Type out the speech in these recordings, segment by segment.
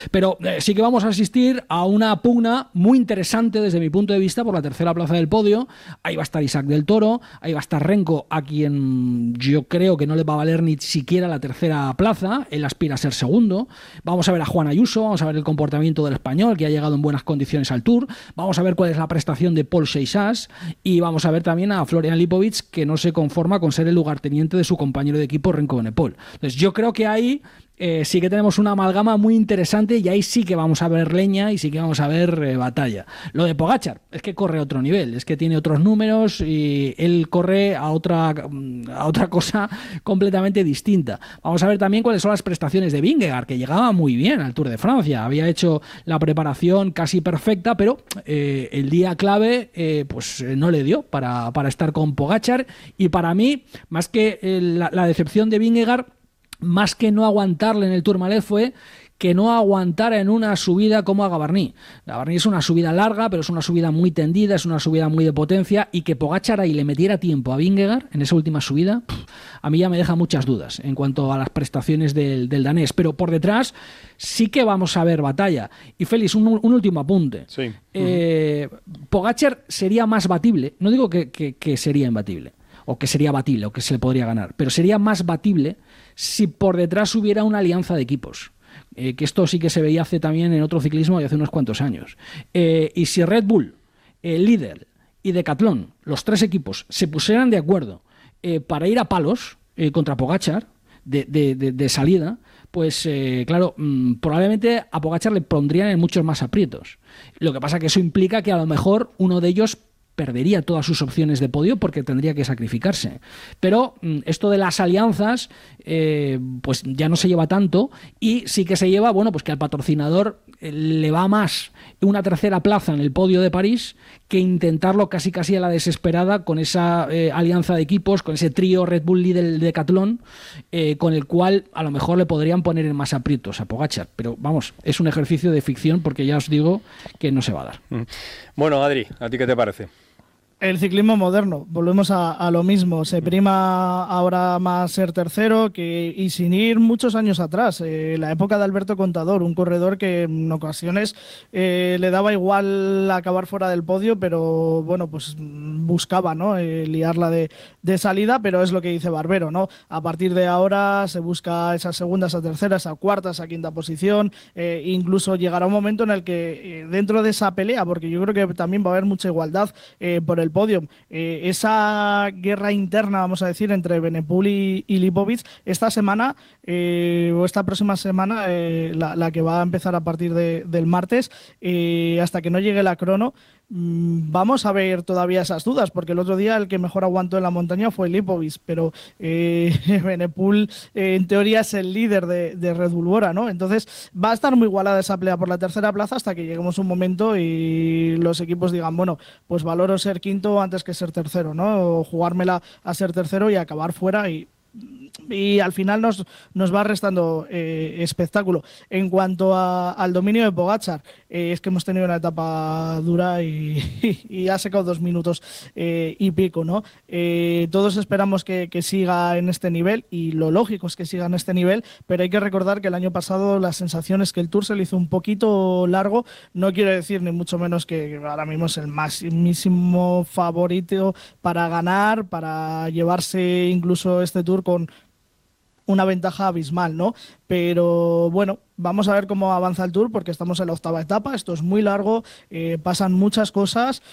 Pero sí que vamos a asistir a una pugna muy interesante desde mi punto de vista por la tercera plaza del podio. Ahí va a estar Isaac del Toro, ahí va a estar Renko, a quien yo creo que no le va a valer ni siquiera la tercera plaza. Él aspira a ser segundo. Vamos a ver a Juan Ayuso, vamos a ver el comportamiento del español, que ha llegado en buenas condiciones al Tour. Vamos a ver cuál es la prestación de Paul Seixas y vamos a ver también a Florian Lipovic, que no se conforma con ser el lugarteniente de su compañero de equipo Renko Benepol. Entonces yo creo que ahí sí que tenemos una amalgama muy interesante y ahí sí que vamos a ver leña y sí que vamos a ver batalla. Lo de Pogačar es que corre a otro nivel, es que tiene otros números y él corre a otra cosa completamente distinta. Vamos a ver también cuáles son las prestaciones de Vingegaard, que llegaba muy bien al Tour de Francia, había hecho la preparación casi perfecta, pero el día clave no le dio para estar con Pogačar. Y para mí, más que la decepción de Vingegaard, más que no aguantarle en el Tourmalet, fue que no aguantara en una subida como a Gavarnie. Gavarnie es una subida larga, pero es una subida muy tendida, es una subida muy de potencia, y que Pogačar ahí le metiera tiempo a Vingegaard en esa última subida, a mí ya me deja muchas dudas en cuanto a las prestaciones del danés. Pero por detrás sí que vamos a ver batalla. Y Félix, un último apunte. Sí. Pogačar sería más batible, no digo que sería imbatible, o que sería batible, o que se le podría ganar, pero sería más batible si por detrás hubiera una alianza de equipos. Que esto sí que se veía también en otro ciclismo de hace unos cuantos años. Y si Red Bull, Lidl y Decathlon, los tres equipos, se pusieran de acuerdo para ir a palos contra Pogačar de salida, pues claro, probablemente a Pogačar le pondrían en muchos más aprietos. Lo que pasa que eso implica que a lo mejor uno de ellos perdería todas sus opciones de podio porque tendría que sacrificarse. Pero esto de las alianzas pues ya no se lleva tanto, y sí que se lleva, bueno, pues que al patrocinador le va más una tercera plaza en el podio de París que intentarlo casi a la desesperada con esa alianza de equipos, con ese trío Red Bull Lidl Decathlon, con el cual a lo mejor le podrían poner en más aprietos a Pogačar. Pero vamos, es un ejercicio de ficción porque ya os digo que no se va a dar. Bueno, Adri, ¿a ti qué te parece? El ciclismo moderno, volvemos a lo mismo, se prima ahora más ser tercero y sin ir muchos años atrás, la época de Alberto Contador, un corredor que en ocasiones le daba igual acabar fuera del podio, pero bueno, pues buscaba, ¿no? Liarla de salida, pero es lo que dice Barbero, ¿no? A partir de ahora se busca esa segunda, esa tercera, esa cuarta, esa quinta posición, incluso llegará un momento en el que dentro de esa pelea, porque yo creo que también va a haber mucha igualdad por el podio, esa guerra interna, vamos a decir, entre Benepul y Lipovic, esta semana o esta próxima semana, la que va a empezar a partir del martes, hasta que no llegue la crono, vamos a ver todavía esas dudas, porque el otro día el que mejor aguantó en la montaña fue Lipovic, pero Benepul en teoría es el líder de Red Bull Bora, ¿no? Entonces va a estar muy igualada esa pelea por la tercera plaza hasta que lleguemos un momento y los equipos digan, bueno, pues valoro ser quinto antes que ser tercero, ¿no? O jugármela a ser tercero y acabar fuera y al final nos va restando espectáculo. En cuanto al dominio de Pogačar, es que hemos tenido una etapa dura y ha secado 2 minutos y pico, ¿no? Todos esperamos que siga en este nivel, y lo lógico es que siga en este nivel, pero hay que recordar que el año pasado la sensación es que el Tour se le hizo un poquito largo. No quiero decir ni mucho menos que ahora mismo es el máximo favorito para ganar, para llevarse incluso este Tour con una ventaja abismal, ¿no? Pero bueno, vamos a ver cómo avanza el Tour, porque estamos en la 8ª etapa, esto es muy largo, pasan muchas cosas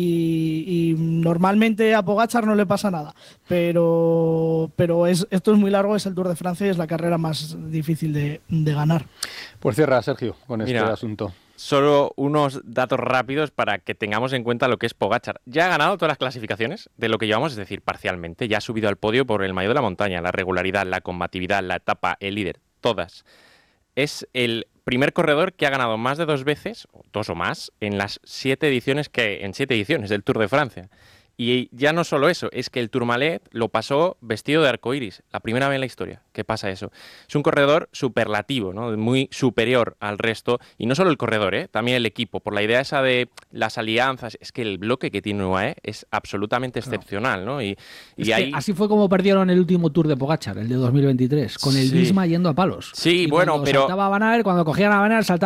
y normalmente a Pogačar no le pasa nada, pero esto es muy largo, es el Tour de Francia y es la carrera más difícil de ganar. Pues cierra, Sergio, con este asunto. Solo unos datos rápidos para que tengamos en cuenta lo que es Pogačar. Ya ha ganado todas las clasificaciones de lo que llevamos, es decir, parcialmente. Ya ha subido al podio por el maillot de la montaña, la regularidad, la combatividad, la etapa, el líder, todas. Es el primer corredor que ha ganado más de 2 veces, o 2 o más, en las 7 ediciones del Tour de Francia. Y ya no solo eso, es que el Tourmalet lo pasó vestido de arcoíris, la primera vez en la historia que pasa eso. Es un corredor superlativo, ¿no? Muy superior al resto, y no solo el corredor, también el equipo, por la idea esa de las alianzas. Es que el bloque que tiene UAE es absolutamente excepcional, ¿no? Y ahí... así fue como perdieron el último Tour de Pogačar, el de 2023, con el Visma yendo a palos. Sí, y bueno, pero... Saltaba a Van Aert, cuando cogían a Van Aert, saltaba